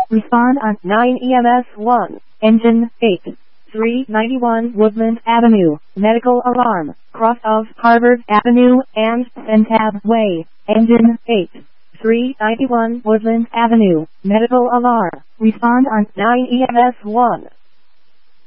Respond on 9 EMS 1. Engine 8. 391 Woodland Avenue. Medical alarm. Cross of Harvard Avenue and Pentab Way. Engine 8. 391 Woodland Avenue. Medical alarm. Respond on 9 EMS 1.